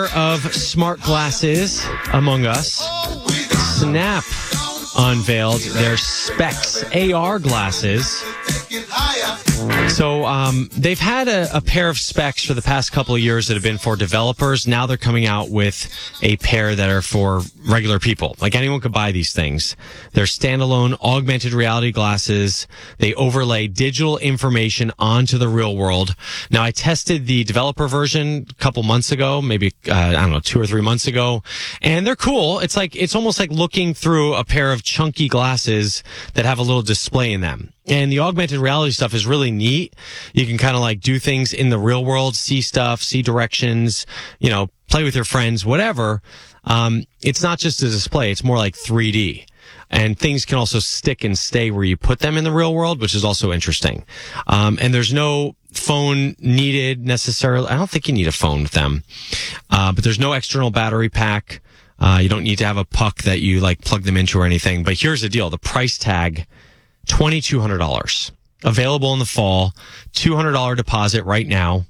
Of smart glasses among us, Snap unveiled their Specs AR glasses. So they've had a pair of Specs for the past couple of years that have been for developers. Now they're coming out with a pair that are for regular people. Like anyone could buy these things. They're standalone augmented reality glasses. They overlay digital information onto the real world. Now I tested the developer version a couple months ago, maybe, 2 or 3 months ago. And they're cool. It's almost like looking through a pair of chunky glasses that have a little display in them. And the augmented reality stuff is really neat. You can kind of like do things in the real world, see stuff, see directions, play with your friends, whatever. It's not just a display. It's more like 3D. And things can also stick and stay where you put them in the real world, which is also interesting. And there's no phone needed necessarily. I don't think you need a phone with them. But there's no external battery pack. You don't need to have a puck that you like plug them into or anything. But here's the deal. The price tag, $2,200. Available in the fall. $200 deposit right now.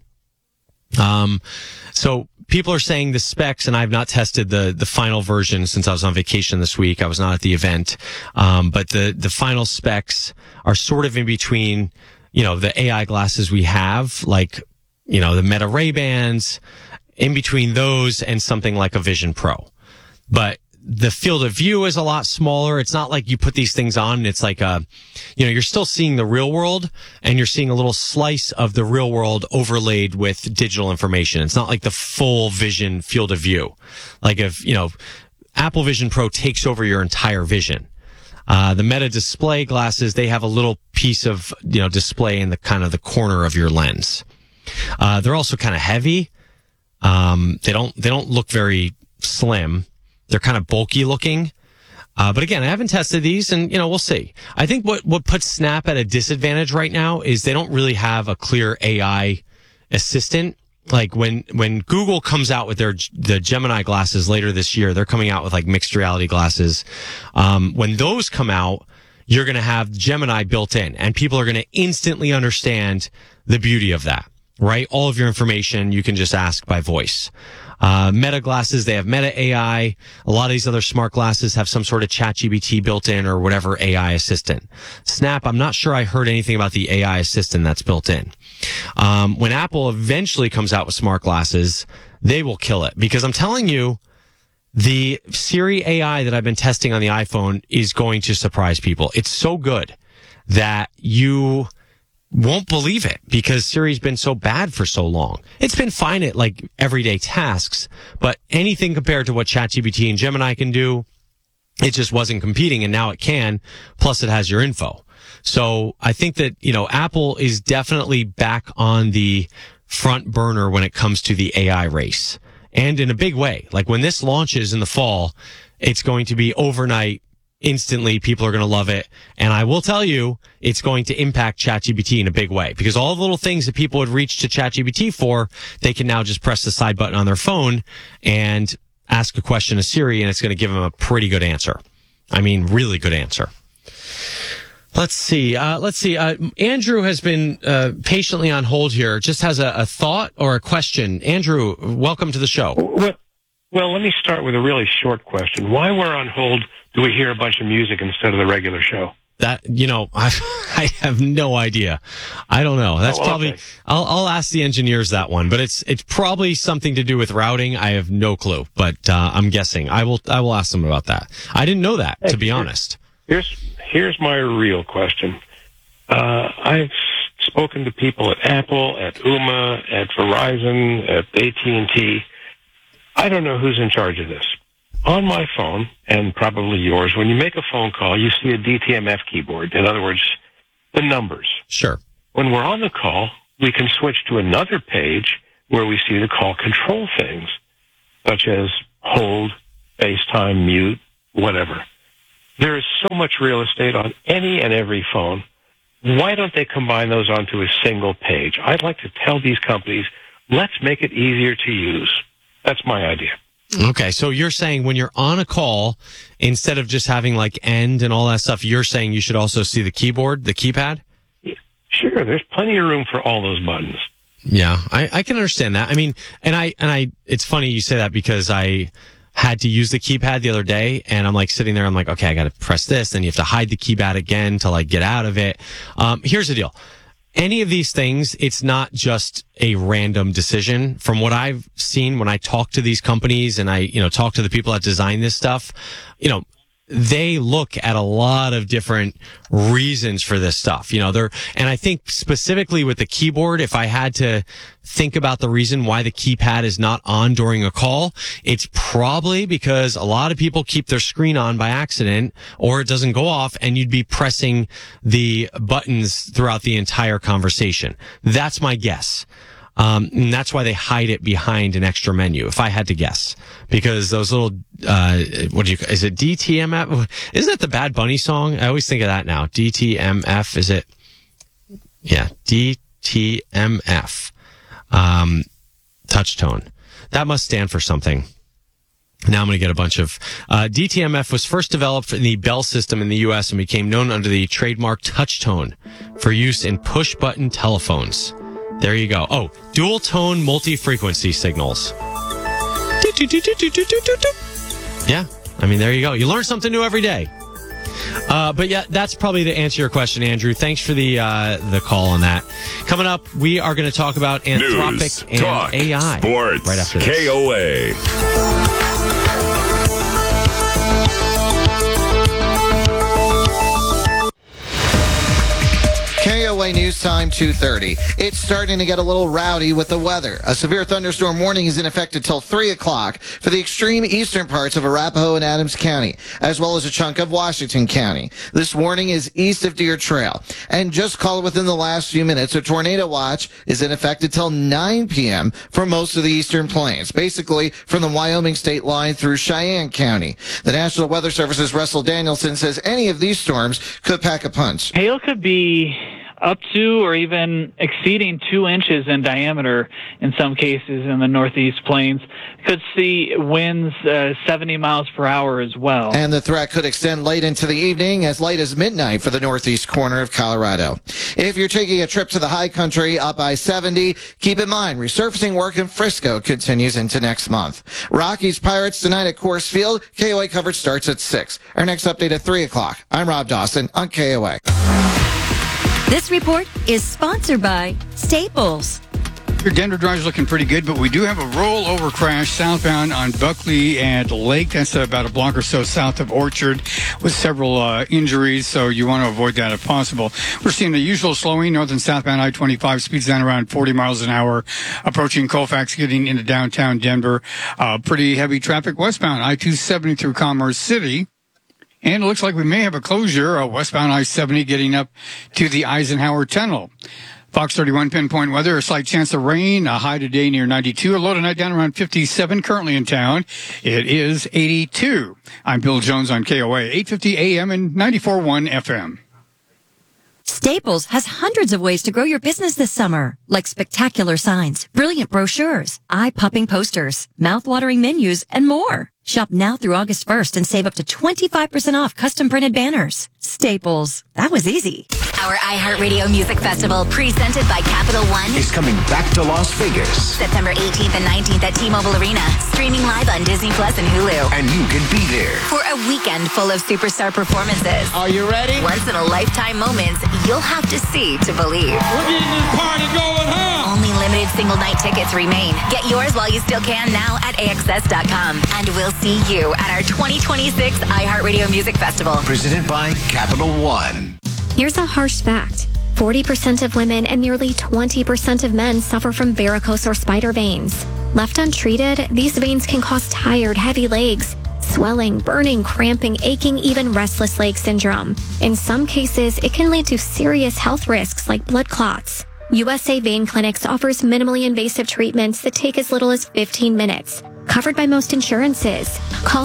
So people are saying the specs, and I've not tested the final version since I was on vacation this week. I was not at the event. But the final specs are sort of in between, the AI glasses we have, like, the Meta Ray-Bans, in between those and something like a Vision Pro. But the field of view is a lot smaller. It's not like you put these things on and it's like you're still seeing the real world and you're seeing a little slice of the real world overlaid with digital information. It's not like the full vision field of view. Like if, Apple Vision Pro takes over your entire vision. The Meta display glasses, they have a little piece of, display in the kind of the corner of your lens. They're also kind of heavy. They don't look very slim. They're kind of bulky looking. But again, I haven't tested these and, we'll see. I think what puts Snap at a disadvantage right now is they don't really have a clear AI assistant. Like when Google comes out with the Gemini glasses later this year, they're coming out with like mixed reality glasses. When those come out, you're going to have Gemini built in and people are going to instantly understand the beauty of that, right? All of your information you can just ask by voice. Meta glasses, they have Meta AI. A lot of these other smart glasses have some sort of ChatGPT built in or whatever AI assistant. Snap, I'm not sure I heard anything about the AI assistant that's built in. When Apple eventually comes out with smart glasses, they will kill it because I'm telling you, the Siri AI that I've been testing on the iPhone is going to surprise people. It's so good that you won't believe it because Siri's been so bad for so long. It's been fine at like everyday tasks, but anything compared to what ChatGPT and Gemini can do, it just wasn't competing and now it can. Plus it has your info. So I think that, Apple is definitely back on the front burner when it comes to the AI race and in a big way. Like when this launches in the fall, it's going to be overnight. Instantly, people are going to love it. And I will tell you, it's going to impact ChatGPT in a big way because all the little things that people would reach to ChatGPT for, they can now just press the side button on their phone and ask a question to Siri and it's going to give them a pretty good answer. I mean, really good answer. Let's see. Andrew has been patiently on hold here. Just has a thought or a question. Andrew, welcome to the show. Well, let me start with a really short question. Why we're on hold do we hear a bunch of music instead of the regular show? That, I have no idea. I don't know. That's probably, okay. I'll ask the engineers that one, but it's probably something to do with routing. I have no clue, but, I'm guessing. I will ask them about that. I didn't know that, to be honest. Here's my real question. I've spoken to people at Apple, at Ooma, at Verizon, at AT&T. I don't know who's in charge of this. On my phone, and probably yours, when you make a phone call, you see a DTMF keyboard. In other words, the numbers. Sure. When we're on the call, we can switch to another page where we see the call control things, such as hold, FaceTime, mute, whatever. There is so much real estate on any and every phone. Why don't they combine those onto a single page? I'd like to tell these companies, let's make it easier to use. That's my idea. Okay, so you're saying when you're on a call, instead of just having like end and all that stuff, you're saying you should also see the keyboard, the keypad? Yeah, sure, there's plenty of room for all those buttons. Yeah, I can understand that. I mean, and it's funny you say that because I had to use the keypad the other day and I'm like sitting there, I'm like, okay, I got to press this. Then you have to hide the keypad again to like get out of it. Here's the deal. Any of these things, it's not just a random decision. From what I've seen when I talk to these companies and I, talk to the people that design this stuff, they look at a lot of different reasons for this stuff. And I think specifically with the keyboard, if I had to think about the reason why the keypad is not on during a call, it's probably because a lot of people keep their screen on by accident or it doesn't go off and you'd be pressing the buttons throughout the entire conversation. That's my guess. And that's why they hide it behind an extra menu, if I had to guess. Because those little, is it DTMF? Isn't that the Bad Bunny song? I always think of that now. DTMF, is it? Yeah, DTMF. Touch tone. That must stand for something. Now I'm going to get a bunch of, DTMF was first developed in the Bell system in the U.S. and became known under the trademark touch tone for use in push button telephones. There you go. Oh, dual tone multi-frequency signals. Yeah. I mean, there you go. You learn something new every day. But yeah, that's probably to answer your question, Andrew. Thanks for the call on that. Coming up, we are going to talk about Anthropic News, and talk, AI. Sports, right after this. KOA. KOA News Time 2:30. It's starting to get a little rowdy with the weather. A severe thunderstorm warning is in effect until 3 o'clock for the extreme eastern parts of Arapahoe and Adams County, as well as a chunk of Washington County. This warning is east of Deer Trail. And just called within the last few minutes, a tornado watch is in effect until 9 p.m. for most of the eastern plains, basically from the Wyoming state line through Cheyenne County. The National Weather Service's Russell Danielson says any of these storms could pack a punch. Hail could be up to or even exceeding 2 inches in diameter in some cases in the northeast plains. Could see winds 70 miles per hour as well. And the threat could extend late into the evening, as late as midnight for the northeast corner of Colorado. If you're taking a trip to the high country up I-70, keep in mind resurfacing work in Frisco continues into next month. Rockies Pirates tonight at Coors Field. KOA coverage starts at 6. Our next update at 3 o'clock. I'm Rob Dawson on KOA. This report is sponsored by Staples. Your Denver drive's looking pretty good, but we do have a rollover crash southbound on Buckley and Lake. That's about a block or so south of Orchard with several injuries, so you want to avoid that if possible. We're seeing the usual slowing north and southbound I-25, speeds down around 40 miles an hour, approaching Colfax, getting into downtown Denver. Pretty heavy traffic westbound I-270 through Commerce City. And it looks like we may have a closure westbound I-70 getting up to the Eisenhower Tunnel. Fox 31 pinpoint weather, a slight chance of rain, a high today near 92, a low tonight down around 57, currently in town. It is 82. I'm Bill Jones on KOA, 850 AM and 94.1 FM. Staples has hundreds of ways to grow your business this summer, like spectacular signs, brilliant brochures, eye-popping posters, mouth-watering menus, and more. Shop now through August 1st and save up to 25% off custom printed banners. Staples. That was easy. Our iHeartRadio Music Festival, presented by Capital One, is coming back to Las Vegas. September 18th and 19th at T-Mobile Arena, streaming live on Disney Plus and Hulu. And you can be there For a weekend full of superstar performances. Are you ready? Once-in-a-lifetime moments you'll have to see to believe. We're getting this party going, huh? Only limited single-night tickets remain. Get yours while you still can now at AXS.com. And we'll see you at our 2026 iHeartRadio Music Festival. Presented by Capital One. Here's a harsh fact. 40% of women and nearly 20% of men suffer from varicose or spider veins. Left untreated, these veins can cause tired, heavy legs, swelling, burning, cramping, aching, even restless leg syndrome. In some cases, it can lead to serious health risks like blood clots. USA Vein Clinics offers minimally invasive treatments that take as little as 15 minutes. Covered by most insurances. Call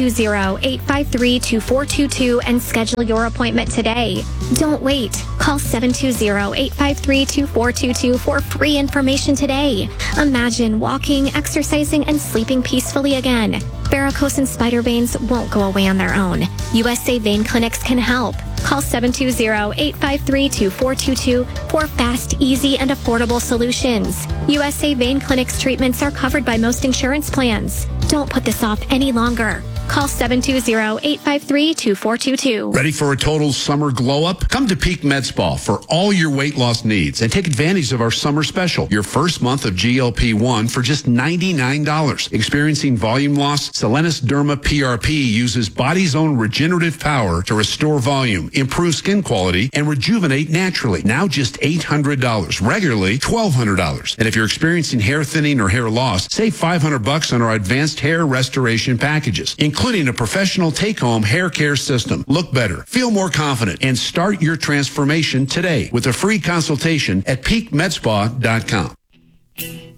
720-853-2422 and schedule your appointment today. Don't wait. Call 720-853-2422 for free information today. Imagine walking, exercising, and sleeping peacefully again. Varicose and spider veins won't go away on their own. USA Vein Clinics can help. Call 720-853-2422 for fast, easy, and affordable solutions. USA Vein Clinic's treatments are covered by most insurance plans. Don't put this off any longer. Call 720-853-2422. Ready for a total summer glow up? Come to Peak Med Spa for all your weight loss needs and take advantage of our summer special. Your first month of GLP-1 for just $99. Experiencing volume loss? Solenis Derma PRP uses body's own regenerative power to restore volume, improve skin quality, and rejuvenate naturally. Now just $800. Regularly $1,200. And if you're experiencing hair thinning or hair loss, save $500 on our advanced hair restoration packages, including a professional take-home hair care system. Look better, feel more confident, and start your transformation today with a free consultation at peakmedspa.com.